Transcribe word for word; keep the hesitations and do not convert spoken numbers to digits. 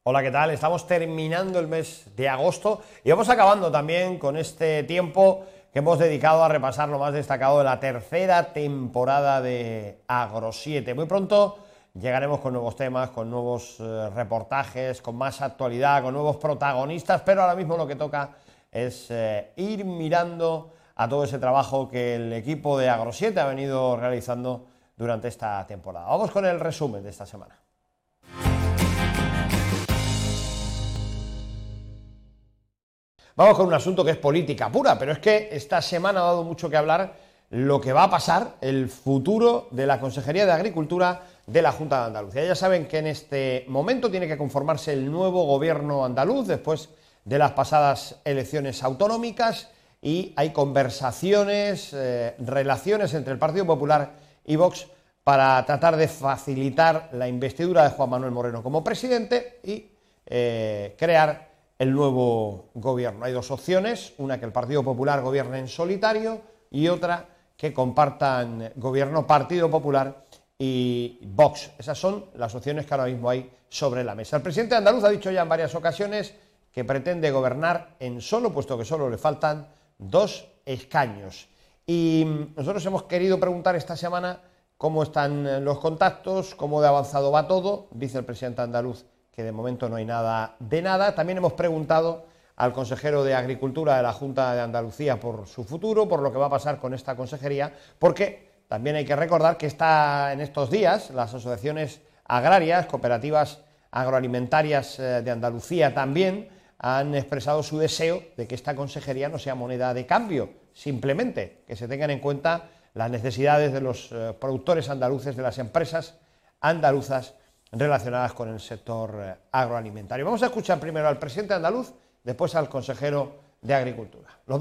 Hola, ¿qué tal? Estamos terminando el mes de agosto y vamos acabando también con este tiempo que hemos dedicado a repasar lo más destacado de la tercera temporada de Agro siete. Muy pronto llegaremos con nuevos temas, con nuevos eh, reportajes, con más actualidad, con nuevos protagonistas, pero ahora mismo lo que toca es eh, ir mirando a todo ese trabajo que el equipo de Agro siete ha venido realizando durante esta temporada. Vamos con el resumen de esta semana. Vamos con un asunto que es política pura, pero es que esta semana ha dado mucho que hablar lo que va a pasar, el futuro de la Consejería de Agricultura de la Junta de Andalucía. Ya saben que en este momento tiene que conformarse el nuevo gobierno andaluz después de las pasadas elecciones autonómicas y hay conversaciones, eh, relaciones entre el Partido Popular y Vox para tratar de facilitar la investidura de Juan Manuel Moreno como presidente y eh, crear el nuevo gobierno. Hay dos opciones, una que el Partido Popular gobierne en solitario y otra que compartan gobierno Partido Popular y Vox. Esas son las opciones que ahora mismo hay sobre la mesa. El presidente andaluz ha dicho ya en varias ocasiones que pretende gobernar en solo, puesto que solo le faltan dos escaños. Y nosotros hemos querido preguntar esta semana cómo están los contactos, cómo de avanzado va todo. Dice el presidente andaluz que de momento no hay nada de nada. También hemos preguntado al consejero de Agricultura de la Junta de Andalucía por su futuro, por lo que va a pasar con esta consejería, porque también hay que recordar que está en estos días las asociaciones agrarias, cooperativas agroalimentarias de Andalucía también han expresado su deseo de que esta consejería no sea moneda de cambio, simplemente que se tengan en cuenta las necesidades de los productores andaluces, de las empresas andaluzas relacionadas con el sector agroalimentario. Vamos a escuchar primero al presidente andaluz, después al consejero de Agricultura. Los